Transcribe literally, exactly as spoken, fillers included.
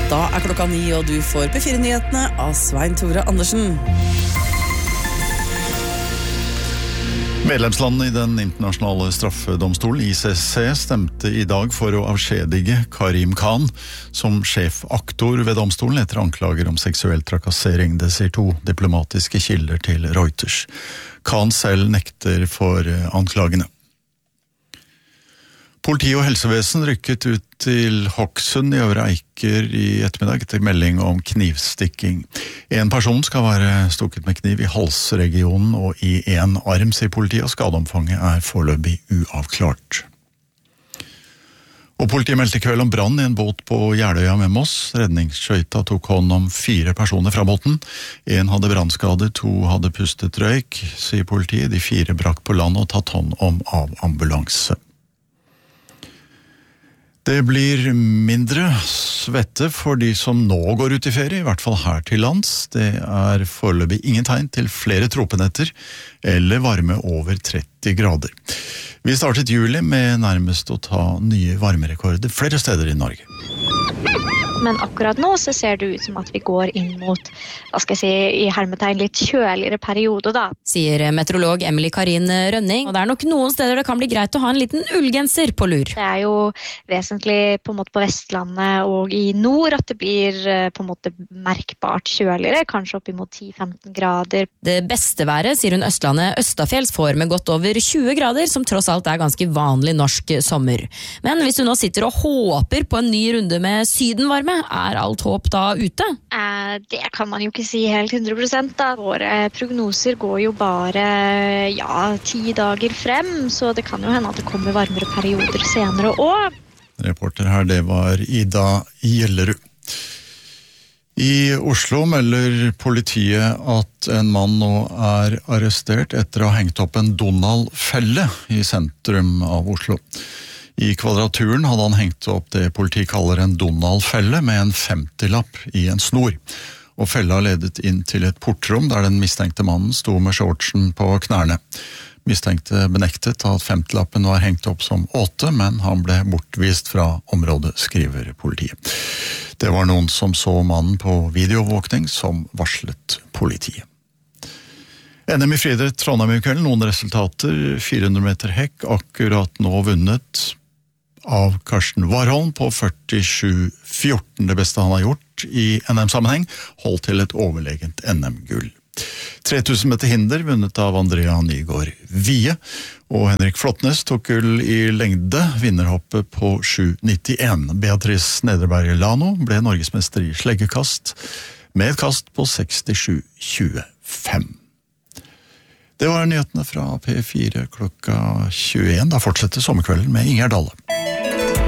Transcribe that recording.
Da er klokka ni, og du får P fire-nyhetene av Svein Tore Andersen. Medlemslandene i den internasjonale straffedomstolen I C C stemte I dag for å avskjedige Karim Khan som sjefaktor ved domstolen etter anklager om seksuell trakassering. Det sier to diplomatiske kilder til Reuters. Khan selv nekter for anklagene. Politi og helsevesen rykket ut til Hokksund I Øvre Eiker I ettermiddag etter melding om knivstikking. En person skal være stukket med kniv I halsregionen og I en arm, sier politiet, og skadeomfanget er foreløpig uavklart. Og politiet meldte I kveld om brann I en båt på Jeløya med Moss. Redningsskøyta tok hånd om fire personer fra båten. En hadde brannskade, to hadde pustet røyk, sier politiet. De fire brakk på land og tatt hånd om av ambulanse. Det blir mindre svette for de som nå går ut I ferie, I hvert fall her til lands. Det er foreløpig ingen tegn til flere tropenetter eller varme over tretti grader. Vi startet juli med nærmest å ta nye varmerekorder flere steder I Norge. Men akkurat nå så ser det ut som at vi går inn mot, hva skal jeg si, I hermetegn litt kjøligere periode da. Sier meteorolog Emily Karin Rønning, og det er nok noen steder det kan bli greit å ha en liten ullgenser på lur. Det er jo vesentlig på en måte på Vestlandet og I nord at det blir på en måte merkbart kjøligere, kanskje opp imot ti til femten grader. Det beste været, sier hun Østlandet Østafjells får med godt over tjue grader, som tross alt er ganske vanlig norsk sommer. Men hvis du nå sitter og håper på en ny runde med sydenvarme, er alt håp da ute? Eh, det kan man jo ikke si helt hundre prosent da. Våre prognoser går jo bare ja, ti dager frem, så det kan jo hende at det kommer varmere perioder senere også. Reporter her, det var Ida Gjellerud. I Oslo melder politiet at en mann nå er arrestert etter å ha hengt opp en Donald-felle I sentrum av Oslo. I Kvadraturen hadde han hengt opp det politiet kaller en Donald-felle med en femtilapp I en snor. Og fella ledet inn til et portrom der den mistenkte mannen sto med shortsen på knærne. Mistenkte benektet at femtilappen var hengt opp som åtte, men han ble bortvist fra området, skriver politiet. Det var noen som så mannen på videovåkning som varslet politiet. N M I friidrett Trondheim I kveld, noen resultater, fire hundre meter hekk, akkurat nå vunnet av Karsten Warholm på førtisju fjorten, det beste han har gjort I N M-sammenheng, holdt til et overlegent N M-gull. tre tusen meter hinder vunnet av Andrea Nygaard Vie, og Henrik Flåttnes tok gull I lengde, vinnerhoppet på sju nittien. Beatrice Nederberg Lano ble norgesmester I sleggekast, med et kast på sekstisju tjuefem. Det var nyhetene fra P fire klokka tjueen. Da fortsetter sommerkvelden med Inger Dalle.